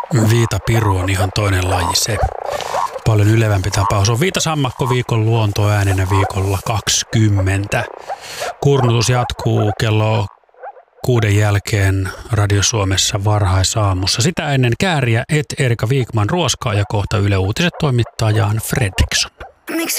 Viitapiru on ihan toinen laji se. Paljon ylevämpi tapaus on viitasammakko viikon luontoäänenä viikolla 20. Kurnutus jatkuu kello 6 jälkeen Radio Suomessa varhaisaamussa. Sitä ennen Kääriä, Erika Wikman ruoskaa ja kohta Yle Uutiset toimittaa Jan Fredriksson.